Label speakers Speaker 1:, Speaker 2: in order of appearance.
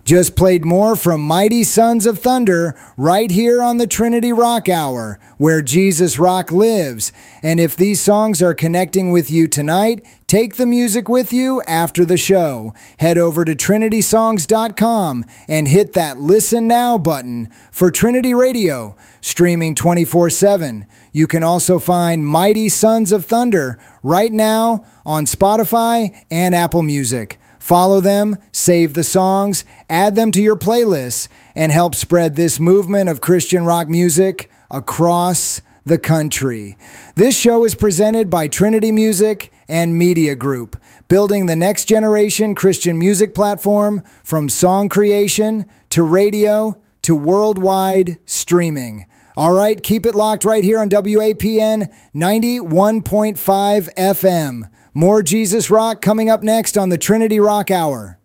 Speaker 1: Just played more from Mighty Sons of Thunder right here on the Trinity Rock Hour, where Jesus Rock lives. And if these songs are connecting with you tonight, take the music with you after the show. Head over to trinitysongs.com and hit that Listen Now button for Trinity Radio, streaming 24/7. You can also find Mighty Sons of Thunder right now on Spotify and Apple Music. Follow them, save the songs, add them to your playlists, and help spread this movement of Christian rock music across the country. This show is presented by Trinity Music and Media Group, building the next generation Christian music platform from song creation to radio to worldwide streaming. All right, keep it locked right here on WAPN 91.5 FM. More Jesus Rock coming up next on the Trinity Rock Hour.